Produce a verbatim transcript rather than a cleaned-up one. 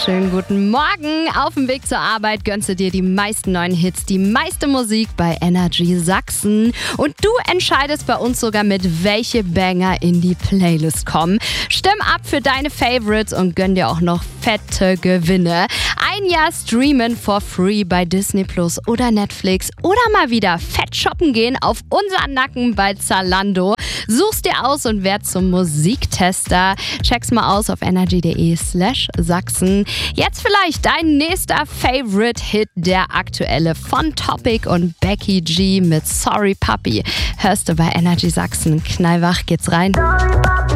wunderschönen guten Morgen. Auf dem Weg zur Arbeit gönnst du dir die meisten neuen Hits, die meiste Musik bei Energy Sachsen. Und du entscheidest bei uns sogar mit, welche Banger in die Playlist kommen. Stimm ab für deine Favorites und gönn dir auch noch fette Gewinne. Ein Jahr streamen for free bei Disney Plus oder Netflix oder mal wieder fett shoppen gehen auf unseren Nacken bei Zalando. Such's dir aus und werd zum Musiktester. Check's mal aus auf energy.de slash Sachsen. Jetzt vielleicht dein nächster Favorite-Hit, der aktuelle von Topic und Becky G mit Sorry Puppy. Hörst du bei Energy Sachsen. Knallwach geht's rein.